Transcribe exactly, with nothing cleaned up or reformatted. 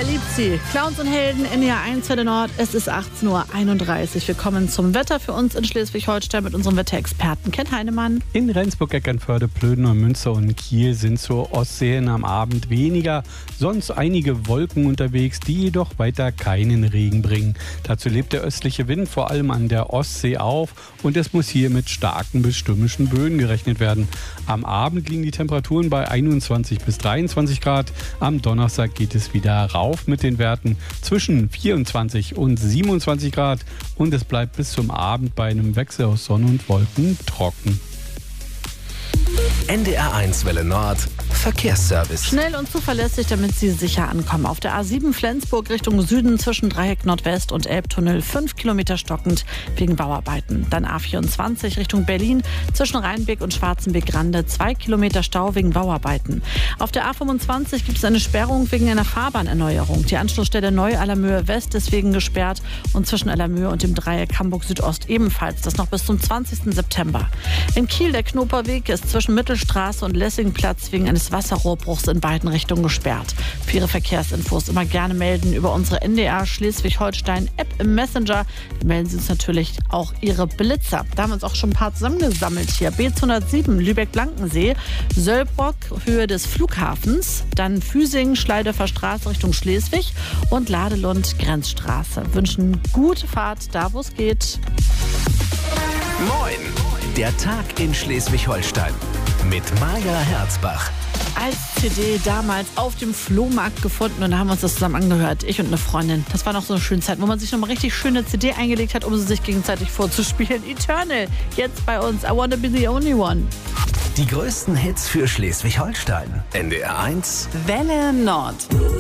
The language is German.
Er liebt sie. Clowns und Helden, N D R eins Welle Nord. Es ist achtzehn Uhr einunddreißig. Wir kommen zum Wetter für uns in Schleswig-Holstein mit unserem Wetterexperten Ken Heinemann. In Rendsburg, Eckernförde, Plöden, Münster und Kiel sind zur Ostsee am Abend weniger. Sonst einige Wolken unterwegs, die jedoch weiter keinen Regen bringen. Dazu lebt der östliche Wind vor allem an der Ostsee auf und es muss hier mit starken bis stürmischen Böen gerechnet werden. Am Abend liegen die Temperaturen bei einundzwanzig bis dreiundzwanzig Grad. Am Donnerstag geht es wieder rauf mit den Werten zwischen vierundzwanzig und siebenundzwanzig Grad und es bleibt bis zum Abend bei einem Wechsel aus Sonne und Wolken trocken. N D R eins Welle Nord Verkehrsservice. Schnell und zuverlässig, damit Sie sicher ankommen. Auf der A sieben Flensburg Richtung Süden zwischen Dreieck Nordwest und Elbtunnel fünf Kilometer stockend wegen Bauarbeiten. Dann A vierundzwanzig Richtung Berlin zwischen Rheinbeck und Schwarzenbeck-Rande zwei Kilometer Stau wegen Bauarbeiten. Auf der A fünfundzwanzig gibt es eine Sperrung wegen einer Fahrbahnerneuerung. Die Anschlussstelle Neu-Allermöhe West ist wegen gesperrt und zwischen Allermöhe und dem Dreieck Hamburg Südost ebenfalls. Das noch bis zum zwanzigsten September. In Kiel der Knoperweg ist zwischen Mittelstraße und Lessingplatz wegen eines Wasserrohrbruchs in beiden Richtungen gesperrt. Für Ihre Verkehrsinfos immer gerne melden über unsere N D R Schleswig-Holstein-App im Messenger. Da melden Sie uns natürlich auch Ihre Blitzer. Da haben wir uns auch schon ein paar zusammengesammelt hier. B zweihundertsieben Lübeck-Blankensee, Söllbrock, Höhe des Flughafens, dann Füsing, Schleidefer Straße Richtung Schleswig und Ladelund, Grenzstraße. Wünschen gute Fahrt da, wo es geht. Moin! Der Tag in Schleswig-Holstein mit Maja Herzbach. Als C D damals auf dem Flohmarkt gefunden und da haben wir uns das zusammen angehört, ich und eine Freundin. Das war noch so eine schöne Zeit, wo man sich noch mal richtig schöne C D eingelegt hat, um sie sich gegenseitig vorzuspielen. Eternal, jetzt bei uns, I Wanna Be The Only One. Die größten Hits für Schleswig-Holstein. N D R eins Welle Nord.